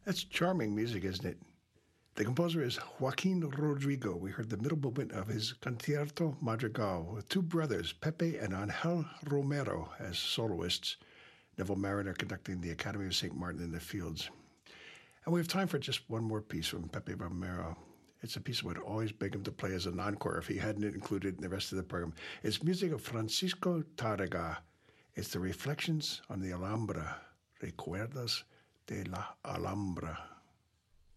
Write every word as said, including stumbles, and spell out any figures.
That's charming music, isn't it? The composer is Joaquin Rodrigo. We heard the middle movement of his Concierto Madrigal with two brothers, Pepe and Angel Romero, as soloists. Neville Mariner conducting the Academy of Saint Martin in the Fields. And we have time for just one more piece from Pepe Romero. It's a piece I would always beg him to play as an encore if he hadn't included it in the rest of the program. It's music of Francisco Tárrega. It's the Reflections on the Alhambra. Recuerdos de la Alhambra.